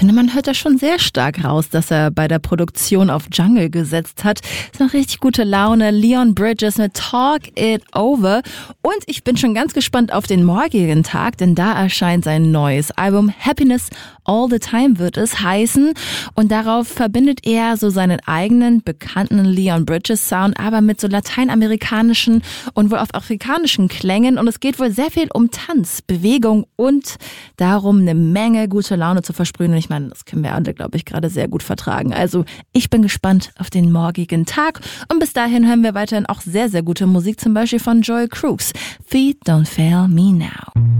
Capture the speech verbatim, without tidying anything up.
finde, man hört da schon sehr stark raus, dass er bei der Produktion auf Jungle gesetzt hat. Ist noch richtig gute Laune. Leon Bridges mit Talk It Over. Und ich bin schon ganz gespannt auf den morgigen Tag, denn da erscheint sein neues Album. Happiness All the Time wird es heißen. Und darauf verbindet er so seinen eigenen bekannten Leon Bridges Sound, aber mit so lateinamerikanischen und wohl auf afrikanischen Klängen. Und es geht wohl sehr viel um Tanz, Bewegung und darum, eine Menge gute Laune zu versprühen. Und ich meine, das können wir alle, glaube ich, gerade sehr gut vertragen. Also ich bin gespannt auf den morgigen Tag. Und bis dahin hören wir weiterhin auch sehr, sehr gute Musik, zum Beispiel von Joel Crooks. Feet Don't Fail Me Now.